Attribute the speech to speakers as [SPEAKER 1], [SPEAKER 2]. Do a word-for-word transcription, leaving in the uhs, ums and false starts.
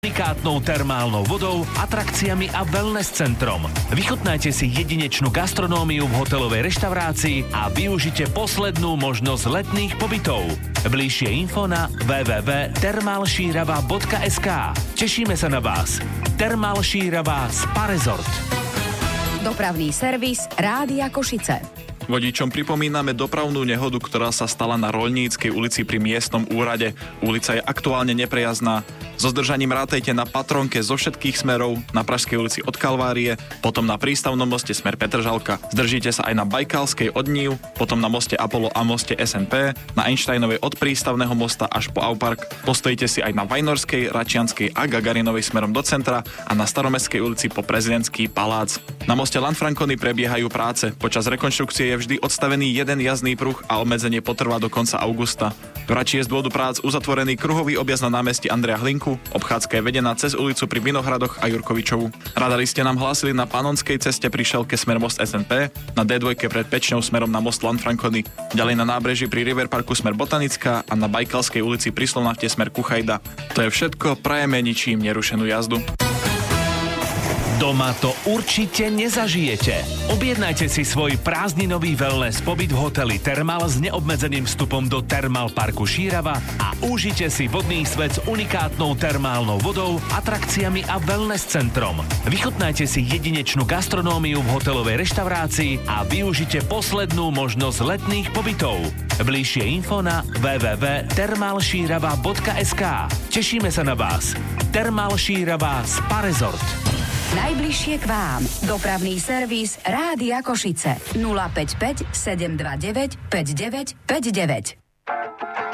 [SPEAKER 1] unikátnou termálnou vodou, atrakciami a wellness centrom. Vychutnajte si jedinečnú gastronómiu v hotelovej reštaurácii a využite poslednú možnosť letných pobytov. Bližšie info na w w w bodka termalšírava bodka es ká. Tešíme sa na vás. Termalšírava Spa Resort.
[SPEAKER 2] Dopravný servis Rádia Košice.
[SPEAKER 3] Vodičom pripomíname dopravnú nehodu, ktorá sa stala na Roľníckej ulici pri miestnom úrade. Ulica je aktuálne neprejazdná. So zdržaním rátajte na Patronke zo všetkých smerov, na Pražskej ulici od Kalvárie, potom na Prístavnom moste smer Petržalka. Zdržíte sa aj na Bajkalskej od Nív, potom na moste Apollo a moste es en pé, na Einsteinovej od Prístavného mosta až po Aupark. Postojíte si aj na Vajnorskej, Račianskej a Gagarinovej smerom do centra a na Staromestskej ulici po Prezidentský palác. Na moste Lanfranconi prebiehajú práce. Počas rekonštrukcie je vždy odstavený jeden jazdný pruh a obmedzenie potrvá do konca augusta. V Rači je z dôvodu prác uzatvorený kruhový objazd na námestí Andreja Hlinku, obchádzka je vedená cez ulicu pri Vinohradoch a Jurkovičovu. Radari ste nám hlásili na Panonskej ceste pri Šelke smer most es en pé, na dé dva pred Pečňou smerom na most Lanfranconi, ďalej na nábreží pri River Parku smer Botanická a na Bajkalskej ulici pri Slovnafte smer Kuchajda. To je všetko, prajeme ničím nerušenú jazdu.
[SPEAKER 1] Doma to určite nezažijete. Objednajte si svoj prázdninový wellness pobyt v hoteli Thermal s neobmedzeným vstupom do Thermal Parku Šírava a užite si vodný svet s unikátnou termálnou vodou, atrakciami a wellness centrom. Vychutnajte si jedinečnú gastronómiu v hotelovej reštaurácii a využite poslednú možnosť letných pobytov. Bližšie info na w w w bodka termalšírava bodka es ká. Tešíme sa na vás. Termalšírava Spa Resort.
[SPEAKER 2] Najbližšie k vám. Dopravný servis Rádia Košice. nula päť päť sedem dva deväť päť deväť päť deväť.